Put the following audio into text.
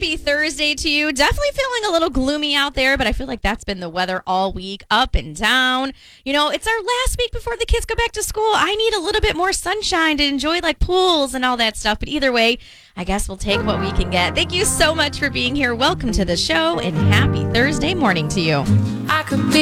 Happy Thursday to you. Definitely feeling a little gloomy out there, but I feel like that's been the weather all week, up and down. It's our last week before the kids go back to school. I need a little bit more sunshine to enjoy like pools and all that stuff. But either way, I guess we'll take what we can get. Thank you so much for being here. Welcome to the show and happy Thursday morning to you. I could be